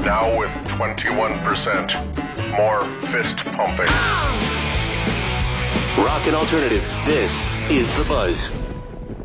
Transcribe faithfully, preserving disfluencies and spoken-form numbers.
Now with twenty-one percent more fist pumping. Rock and alternative. This is The Buzz.